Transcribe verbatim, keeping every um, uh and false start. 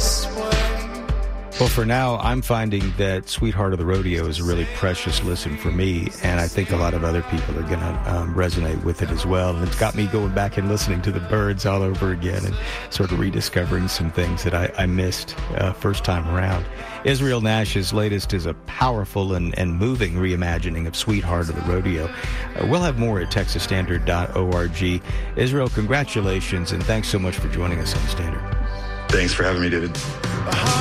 this way. Well, for now, I'm finding that Sweetheart of the Rodeo is a really precious listen for me, and I think a lot of other people are going to um, resonate with it as well. And it's got me going back and listening to the Byrds all over again and sort of rediscovering some things that I, I missed uh, first time around. Israel Nash's latest is a powerful and, and moving reimagining of Sweetheart of the Rodeo. Uh, we'll have more at texas standard dot org. Israel, congratulations, and thanks so much for joining us on Standard. Thanks for having me, David.